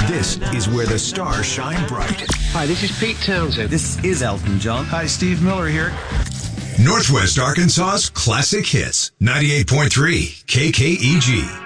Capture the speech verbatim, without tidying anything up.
This is where the stars shine bright. Hi, this is Pete Townsend. This is Elton John. Hi, Steve Miller here. Northwest Arkansas's classic hits. ninety-eight point three K K E G.